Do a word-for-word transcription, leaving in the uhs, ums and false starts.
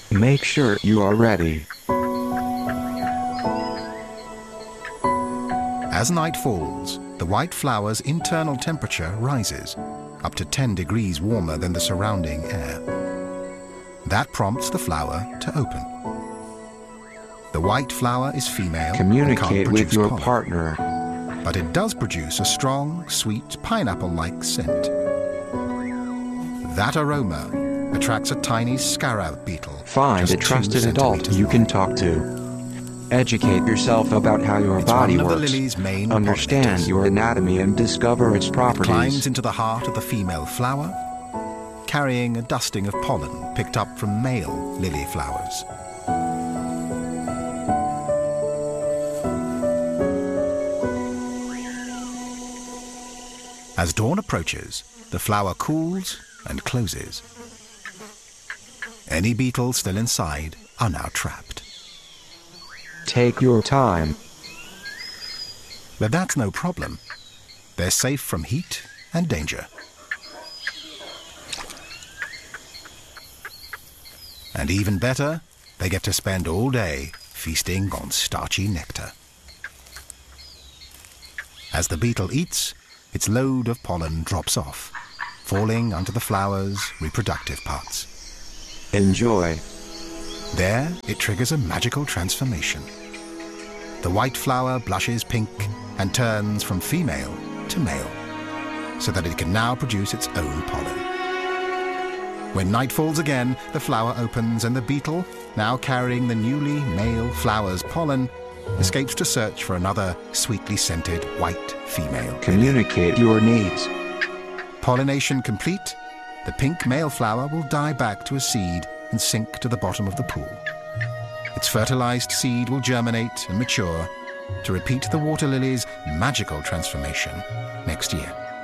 Make sure you are ready. As night falls, the white flower's internal temperature rises, up to ten degrees warmer than the surrounding air. That prompts the flower to open. The white flower is female. Communicate and can't with your pollen, partner. but it does produce a strong, sweet, pineapple-like scent. That aroma attracts a tiny scarab beetle. Find just a two trusted adult centimeters you long. can talk to. Educate yourself about how your It's body one of the works. lily's main Understand pollinators. your anatomy and discover its It climbs properties. into the heart of the female flower, carrying a dusting of pollen picked up from male lily flowers. As dawn approaches, the flower cools and closes. Any beetles still inside are now trapped. Take your time. But that's no problem. They're safe from heat and danger. And even better, they get to spend all day feasting on starchy nectar. As the beetle eats, its load of pollen drops off, falling onto the flower's reproductive parts. Enjoy. There, it triggers a magical transformation. The white flower blushes pink and turns from female to male, so that it can now produce its own pollen. When night falls again, the flower opens and the beetle, now carrying the newly male flower's pollen, escapes to search for another sweetly scented white female. Communicate your needs. Pollination complete, the pink male flower will die back to a seed and sink to the bottom of the pool. Its fertilized seed will germinate and mature to repeat the water lily's magical transformation next year.